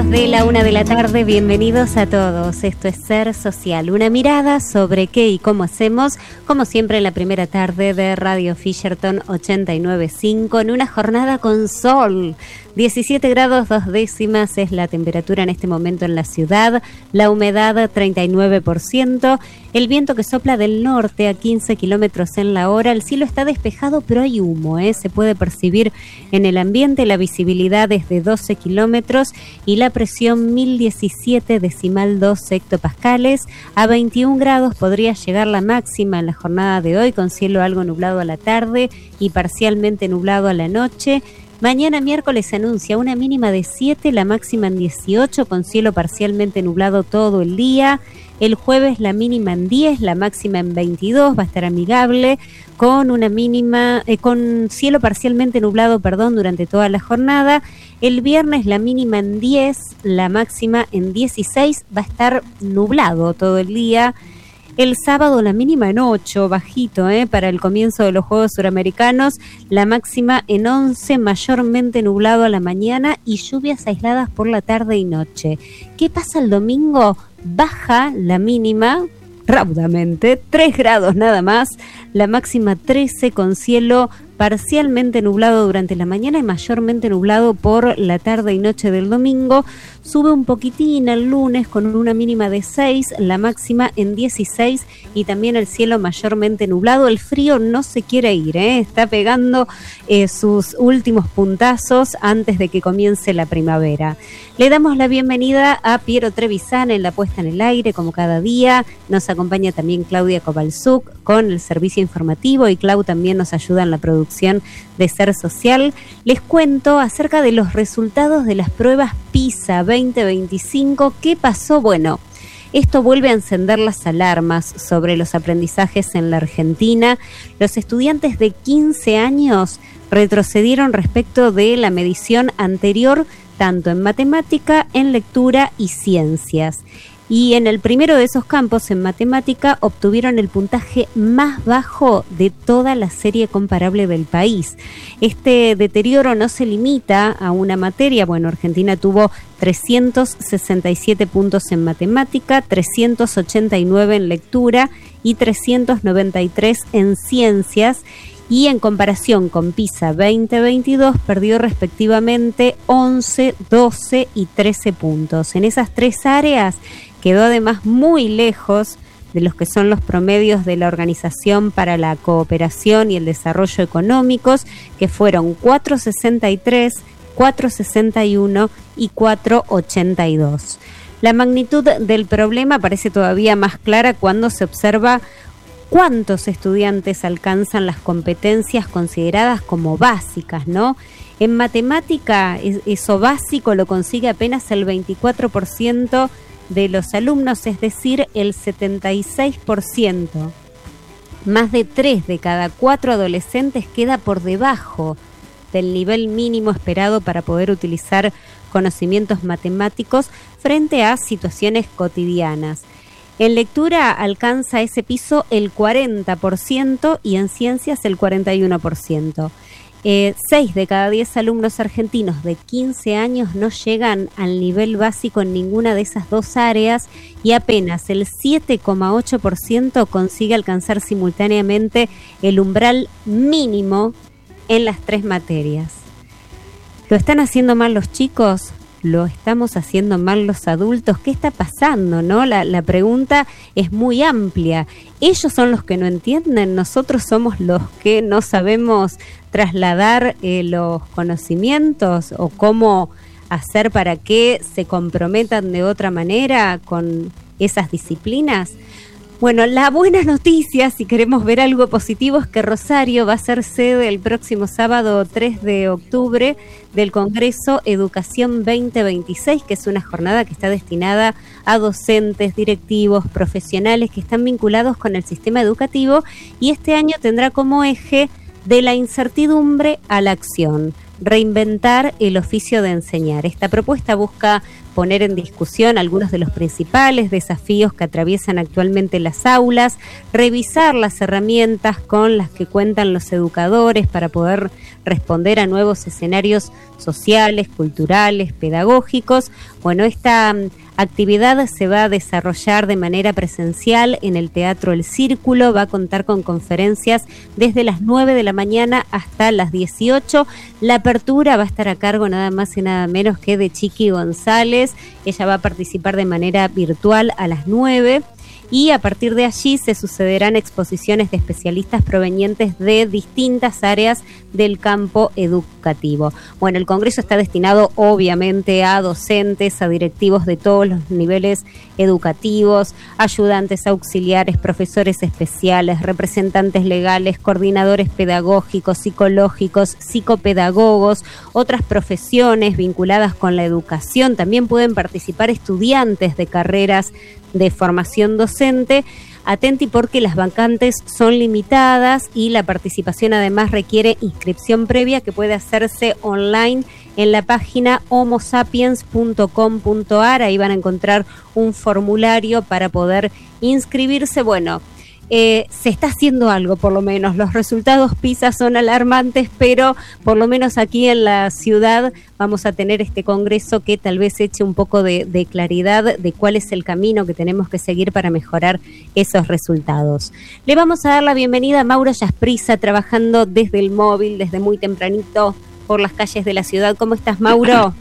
De la 1 de la tarde, bienvenidos a todos. Esto es Ser Social, una mirada sobre qué y cómo hacemos, como siempre en la primera tarde de Radio Fisherton 89.5, en una jornada con sol. 17 grados 2 décimas es la temperatura en este momento en la ciudad, la humedad 39%, el viento que sopla del norte a 15 kilómetros en la hora, el cielo está despejado pero hay humo, se puede percibir en el ambiente, la visibilidad es de 12 kilómetros y la presión 1017,2 hectopascales, a 21 grados podría llegar la máxima en la jornada de hoy con cielo algo nublado a la tarde y parcialmente nublado a la noche. Mañana miércoles se anuncia una mínima de 7, la máxima en 18, con cielo parcialmente nublado todo el día. El jueves la mínima en 10, la máxima en 22, va a estar amigable, con una mínima, con cielo parcialmente nublado, durante toda la jornada. El viernes la mínima en 10, la máxima en 16, va a estar nublado todo el día. El sábado la mínima en 8, bajito, para el comienzo de los Juegos Suramericanos, la máxima en 11, mayormente nublado a la mañana y lluvias aisladas por la tarde y noche. ¿Qué pasa el domingo? Baja la mínima raudamente, 3 grados nada más, la máxima 13 con cielo parcialmente nublado durante la mañana y mayormente nublado por la tarde y noche del domingo. Sube un poquitín el lunes con una mínima de 6, la máxima en 16 y también el cielo mayormente nublado. El frío no se quiere ir, está pegando sus últimos puntazos antes de que comience la primavera. Le damos la bienvenida a Piero Trevisan en la puesta en el aire, como cada día. Nos acompaña también Claudia Kovalchuk con el servicio informativo y Clau también nos ayuda en la producción de Ser Social. Les cuento acerca de los resultados de las pruebas PISA 2025. ¿Qué pasó? Bueno, esto vuelve a encender las alarmas sobre los aprendizajes en la Argentina. Los estudiantes de 15 años retrocedieron respecto de la medición anterior, tanto en matemática, en lectura y ciencias. Y en el primero de esos campos, en matemática, obtuvieron el puntaje más bajo de toda la serie comparable del país. Este deterioro no se limita a una materia. Bueno, Argentina tuvo 367 puntos en matemática, 389 en lectura y 393 en ciencias. Y en comparación con PISA 2022 perdió respectivamente 11, 12 y 13 puntos. En esas tres áreas quedó además muy lejos de los que son los promedios de la Organización para la Cooperación y el Desarrollo Económicos, que fueron 463, 461 y 482. La magnitud del problema parece todavía más clara cuando se observa cuántos estudiantes alcanzan las competencias consideradas como básicas, ¿no? En matemática, eso básico lo consigue apenas el 24% de los alumnos, es decir, el 76%. Más de 3 de cada 4 adolescentes queda por debajo del nivel mínimo esperado para poder utilizar conocimientos matemáticos frente a situaciones cotidianas. En lectura alcanza ese piso el 40% y en ciencias el 41%. 6 de cada 10 alumnos argentinos de 15 años no llegan al nivel básico en ninguna de esas dos áreas y apenas el 7,8% consigue alcanzar simultáneamente el umbral mínimo en las 3 materias. ¿Lo están haciendo mal los chicos? ¿Lo estamos haciendo mal los adultos? ¿Qué está pasando, no? La pregunta es muy amplia. Ellos son los que no entienden, nosotros somos los que no sabemos trasladar los conocimientos o cómo hacer para que se comprometan de otra manera con esas disciplinas. Bueno, la buena noticia, si queremos ver algo positivo, es que Rosario va a ser sede el próximo sábado 3 de octubre del Congreso Educación 2026, que es una jornada que está destinada a docentes, directivos, profesionales que están vinculados con el sistema educativo y este año tendrá como eje de la incertidumbre a la acción, reinventar el oficio de enseñar. Esta propuesta busca poner en discusión algunos de los principales desafíos que atraviesan actualmente las aulas, revisar las herramientas con las que cuentan los educadores para poder responder a nuevos escenarios sociales, culturales, pedagógicos. Bueno, esta actividad se va a desarrollar de manera presencial en el Teatro El Círculo, va a contar con conferencias desde las 9 de la mañana hasta las 18. La apertura va a estar a cargo nada más y nada menos que de Chiqui González. Ella va a participar de manera virtual a las 9. Y a partir de allí se sucederán exposiciones de especialistas provenientes de distintas áreas del campo educativo. Bueno, el Congreso está destinado obviamente a docentes, a directivos de todos los niveles educativos, ayudantes auxiliares, profesores especiales, representantes legales, coordinadores pedagógicos, psicológicos, psicopedagogos, otras profesiones vinculadas con la educación. También pueden participar estudiantes de carreras de formación docente. Atenti porque las vacantes son limitadas y la participación además requiere inscripción previa que puede hacerse online en la página homosapiens.com.ar. Ahí van a encontrar un formulario para poder inscribirse. Bueno, se está haciendo algo, por lo menos. Los resultados PISA son alarmantes, pero por lo menos aquí en la ciudad vamos a tener este congreso que tal vez eche un poco de claridad de cuál es el camino que tenemos que seguir para mejorar esos resultados. Le vamos a dar la bienvenida a Mauro Yasprisa, trabajando desde el móvil, desde muy tempranito por las calles de la ciudad. ¿Cómo estás, Mauro?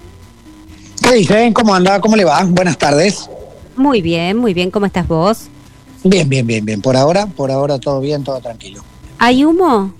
¿Qué dicen? ¿Cómo anda? ¿Cómo le va? Buenas tardes. Muy bien, muy bien. ¿Cómo estás vos? Bien. Por ahora todo bien, todo tranquilo. ¿Hay humo?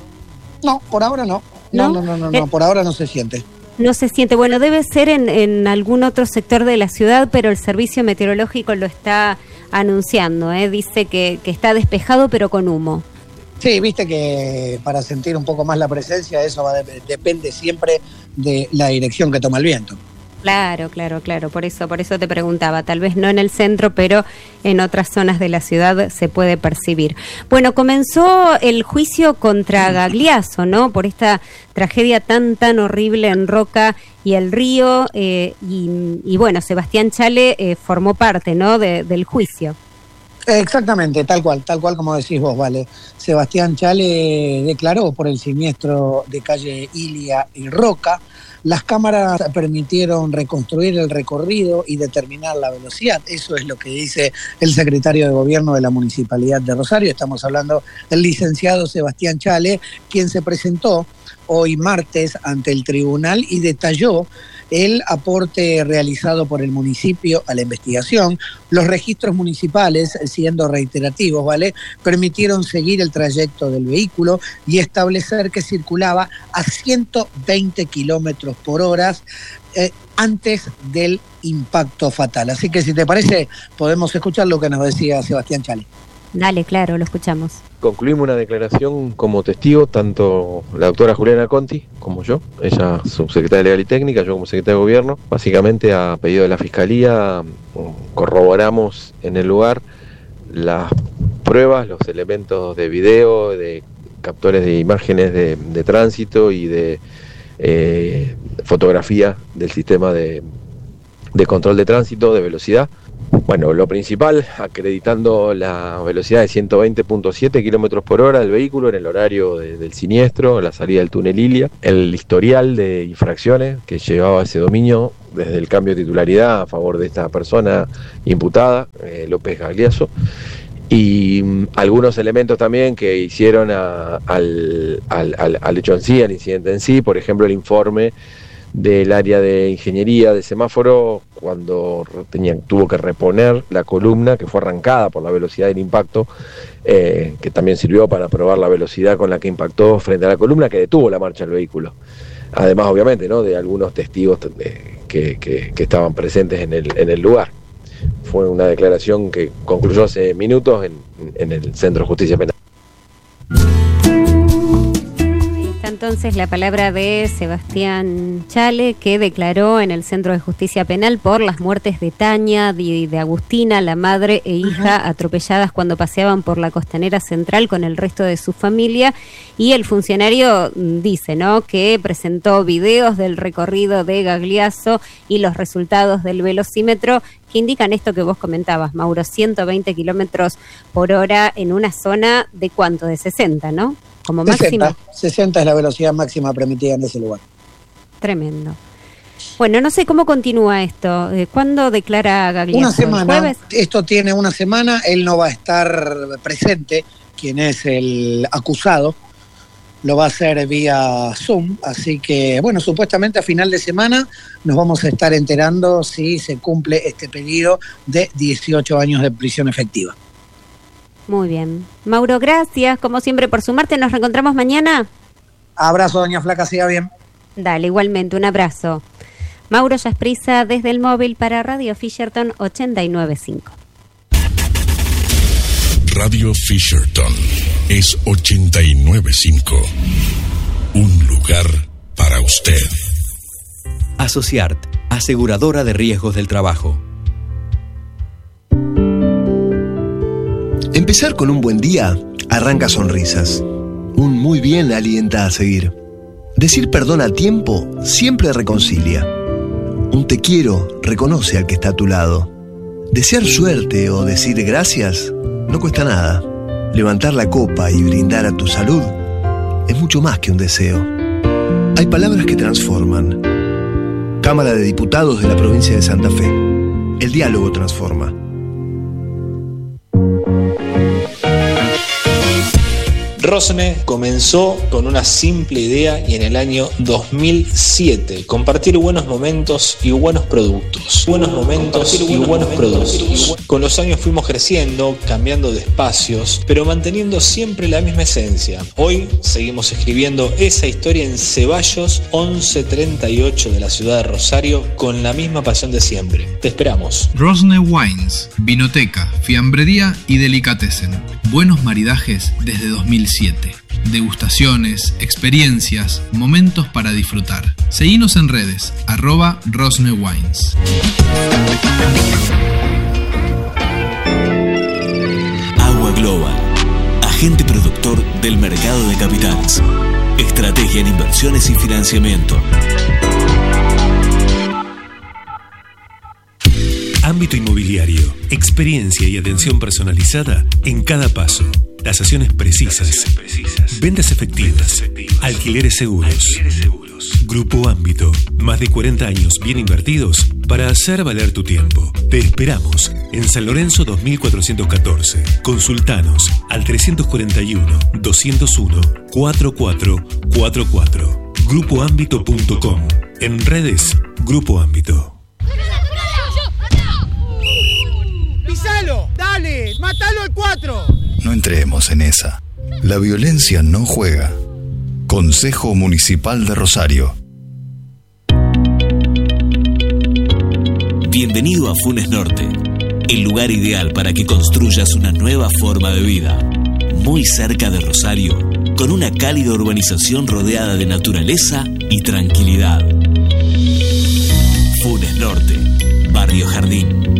No, por ahora no. No, por ahora no se siente. No se siente. Bueno, debe ser en algún otro sector de la ciudad, pero el servicio meteorológico lo está anunciando, Dice que está despejado, pero con humo. Sí, viste que para sentir un poco más la presencia, eso depende siempre de la dirección que toma el viento. Claro, por eso te preguntaba, tal vez no en el centro, pero en otras zonas de la ciudad se puede percibir. Bueno, comenzó el juicio contra Gagliasso, ¿no? Por esta tragedia tan horrible en Roca y el Río, y bueno, Sebastián Chale formó parte, ¿no? del juicio. Exactamente, tal cual como decís vos, vale. Sebastián Chale declaró por el siniestro de calle Ilia y Roca. Las cámaras permitieron reconstruir el recorrido y determinar la velocidad. Eso es lo que dice el secretario de Gobierno de la Municipalidad de Rosario. Estamos hablando del licenciado Sebastián Chale, quien se presentó hoy martes ante el tribunal y detalló el aporte realizado por el municipio a la investigación. Los registros municipales, siendo reiterativos, ¿vale?, permitieron seguir el trayecto del vehículo y establecer que circulaba a 120 kilómetros por hora antes del impacto fatal. Así que, si te parece, podemos escuchar lo que nos decía Sebastián Chale. Dale, claro, lo escuchamos. Concluimos una declaración como testigo, tanto la doctora Juliana Conti como yo, ella subsecretaria Legal y Técnica, yo como secretario de Gobierno. Básicamente, a pedido de la Fiscalía, corroboramos en el lugar las pruebas, los elementos de video, de captores de imágenes de tránsito y de fotografía del sistema de control de tránsito, de velocidad. Bueno, lo principal, acreditando la velocidad de 120.7 kilómetros por hora del vehículo en el horario del siniestro, la salida del túnel Ilia, el historial de infracciones que llevaba ese dominio desde el cambio de titularidad a favor de esta persona imputada, López Gagliasso, y algunos elementos también que hicieron al hecho en sí, al incidente en sí, por ejemplo el informe del área de ingeniería de semáforo cuando tuvo que reponer la columna que fue arrancada por la velocidad del impacto, que también sirvió para probar la velocidad con la que impactó frente a la columna que detuvo la marcha del vehículo. Además, obviamente, ¿no?, de algunos testigos que estaban presentes en el lugar. Fue una declaración que concluyó hace minutos en el Centro de Justicia Penal. entonces la palabra de Sebastián Chale, que declaró en el Centro de Justicia Penal por las muertes de Tania y de Agustina, la madre e hija atropelladas cuando paseaban por la Costanera Central con el resto de su familia. Y el funcionario dice, ¿no?, que presentó videos del recorrido de Gagliasso y los resultados del velocímetro que indican esto que vos comentabas, Mauro, 120 kilómetros por hora en una zona de ¿cuánto? De 60, ¿no? Como 60, máxima. 60 es la velocidad máxima permitida en ese lugar. Tremendo. Bueno, no sé cómo continúa esto. ¿Cuándo declara Gagliasso? Una semana. ¿El jueves? Esto tiene una semana. Él no va a estar presente, quien es el acusado. Lo va a hacer vía Zoom, así que, bueno, supuestamente a final de semana nos vamos a estar enterando si se cumple este pedido de 18 años de prisión efectiva. Muy bien. Mauro, gracias, como siempre, por sumarte. ¿Nos reencontramos mañana? Abrazo, doña Flaca, siga bien. Dale, igualmente, un abrazo. Mauro Yasprisa desde el móvil para Radio Fisherton 89.5. Radio Fisherton es 89.5. Un lugar para usted. Asociart, aseguradora de riesgos del trabajo. Empezar con un buen día arranca sonrisas. Un muy bien alienta a seguir. Decir perdón a tiempo siempre reconcilia. Un te quiero reconoce al que está a tu lado. Desear suerte o decir gracias no cuesta nada. Levantar la copa y brindar a tu salud es mucho más que un deseo. Hay palabras que transforman. Cámara de Diputados de la provincia de Santa Fe. El diálogo transforma. Rosne comenzó con una simple idea y en el año 2007, compartir buenos momentos y buenos productos. Buenos momentos y buenos productos. Con los años fuimos creciendo, cambiando de espacios, pero manteniendo siempre la misma esencia. Hoy seguimos escribiendo esa historia en Ceballos 1138 de la ciudad de Rosario con la misma pasión de siempre. Te esperamos. Rosne Wines, vinoteca, fiambrería y delicatessen. Buenos maridajes desde 2007. Degustaciones, experiencias, momentos para disfrutar. Seguinos en redes, @RosneWines. Agua Global, agente productor del mercado de capitales. Estrategia en inversiones y financiamiento. Ámbito inmobiliario, experiencia y atención personalizada en cada paso. Tasaciones precisas. Ventas efectivas. Alquileres seguros. Grupo Ámbito. Más de 40 años bien invertidos para hacer valer tu tiempo. Te esperamos en San Lorenzo 2414. Consultanos al 341-201-4444. Grupoámbito.com. En redes, Grupo Ámbito. ¡Pisalo! ¡Dale! ¡Mátalo al 4! No entremos en esa. La violencia no juega. Consejo Municipal de Rosario. Bienvenido a Funes Norte, el lugar ideal para que construyas una nueva forma de vida. Muy cerca de Rosario, con una cálida urbanización rodeada de naturaleza y tranquilidad. Funes Norte, Barrio Jardín.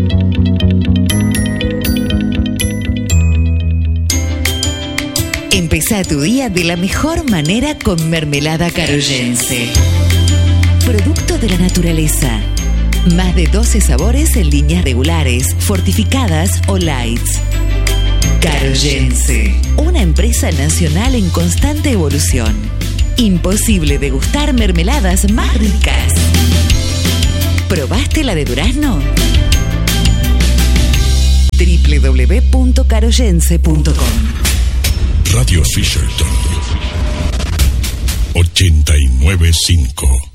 Empezá tu día de la mejor manera con mermelada caroyense. Producto de la naturaleza. Más de 12 sabores en líneas regulares, fortificadas o lights. Caroyense, una empresa nacional en constante evolución. Imposible degustar mermeladas más ricas. ¿Probaste la de durazno? www.caroyense.com. Radio Fisherton 89.5.